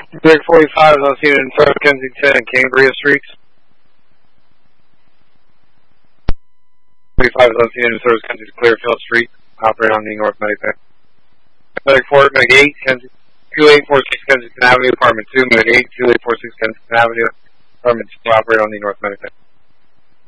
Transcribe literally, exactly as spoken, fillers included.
Medic forty-five is on scene in South Kensington and Cambria Streets. forty-five is on scene in South Kensington, Clearfield Street, operating on the North Medic Bay. Medic four, Medic eight, two eight four six Kensington Avenue, Apartment two, Medic eight, two eight four six Kensington Avenue, Apartment two, operating on the North Medic Bay.